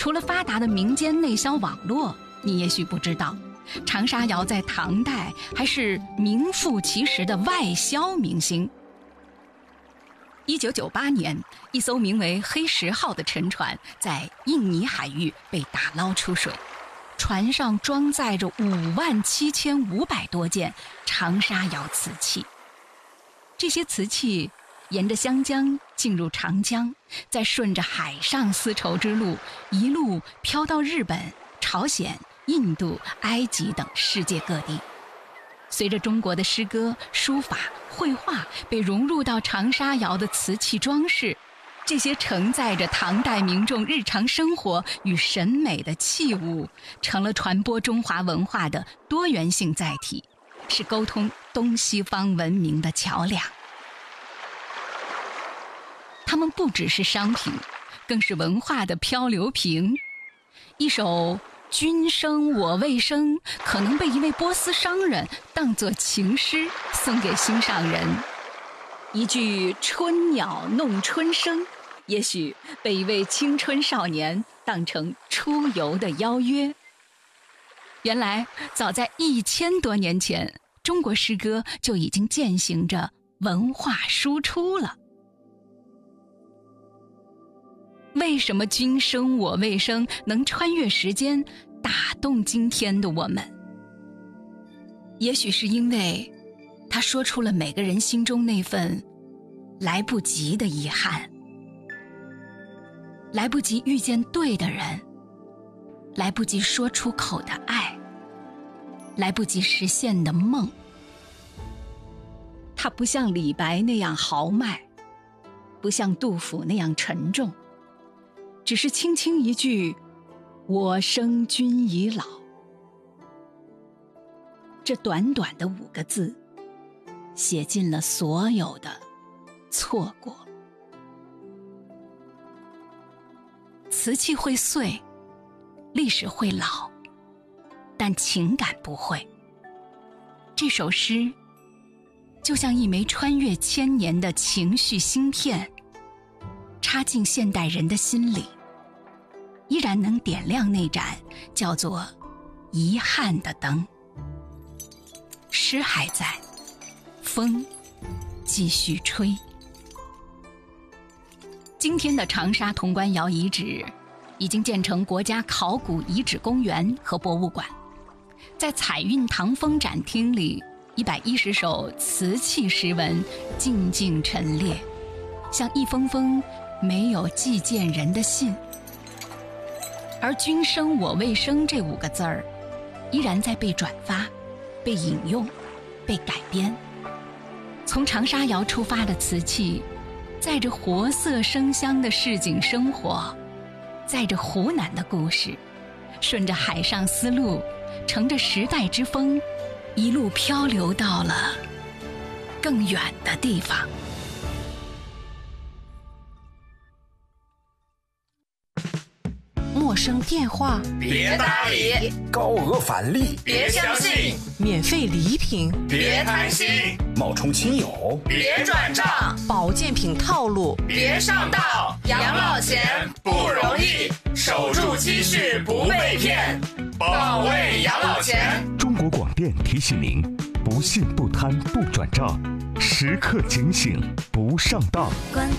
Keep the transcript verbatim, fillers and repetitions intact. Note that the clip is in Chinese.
除了发达的民间内销网络，你也许不知道，长沙窑在唐代还是名副其实的外销明星。一九九八年，一艘名为黑石号的沉船在印尼海域被打捞出水，船上装载着五万七千五百多件长沙窑瓷器。这些瓷器沿着湘江进入长江，再顺着海上丝绸之路一路飘到日本、朝鲜、印度、埃及等世界各地。随着中国的诗歌、书法、绘画被融入到长沙窑的瓷器装饰，这些承载着唐代民众日常生活与审美的器物，成了传播中华文化的多元性载体，是沟通东西方文明的桥梁。它们不只是商品，更是文化的漂流瓶。一首君生我未生可能被一位波斯商人当作情诗送给心上人，一句春鸟弄春生也许被一位青春少年当成出游的邀约。原来早在一千多年前，中国诗歌就已经践行着文化输出了。为什么君生我未生能穿越时间打动今天的我们？也许是因为他说出了每个人心中那份来不及的遗憾，来不及遇见对的人，来不及说出口的爱，来不及实现的梦。他不像李白那样豪迈，不像杜甫那样沉重，只是轻轻一句我生君已老。这短短的五个字写尽了所有的错过。瓷器会碎，历史会老，但情感不会。这首诗就像一枚穿越千年的情绪芯片，插进现代人的心里，依然能点亮那盏叫做遗憾的灯。诗还在，风继续吹。今天的长沙潼关窑遗址已经建成国家考古遗址公园和博物馆，在彩韵堂风展厅里，一百一十首瓷器诗文静静陈列，像一封封没有寄件人的信。而君生我未生这五个字儿依然在被转发、被引用、被改编。从长沙窑出发的瓷器，载着活色生香的市井生活，载着湖南的故事，顺着海上丝路，乘着时代之风，一路漂流到了更远的地方。 陌生电话别搭理， 高额返利别相信， 免费礼品别贪心， 冒充亲友别转账， 保健品套路别上当。养老钱不容易，守住积蓄不被骗，保卫养老钱。 中国广电提醒您：不信不贪不转账，时刻警醒不上当。